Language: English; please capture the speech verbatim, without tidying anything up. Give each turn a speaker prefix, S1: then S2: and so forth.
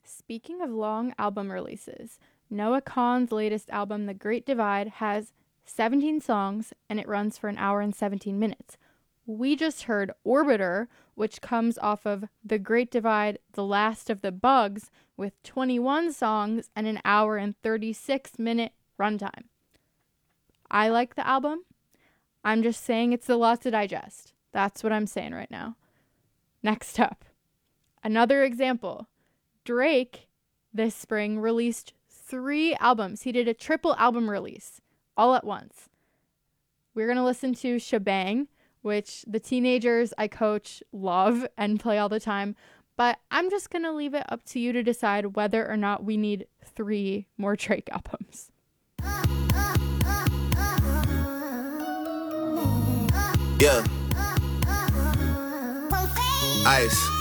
S1: Speaking of long album releases, Noah Kahan's latest album, The Great Divide, has seventeen songs and it runs for an hour and seventeen minutes. We just heard Orbiter, which comes off of The Great Divide, The Last of the Bugs, with twenty-one songs and an hour and thirty-six minute runtime. I like the album. I'm just saying it's a lot to digest. That's what I'm saying right now. Next up, another example. Drake this spring released three albums. He did a triple album release all at once. We're going to listen to Shebang, which the teenagers I coach love and play all the time. But I'm just going to leave it up to you to decide whether or not we need three more Drake albums.
S2: Yeah. Ice.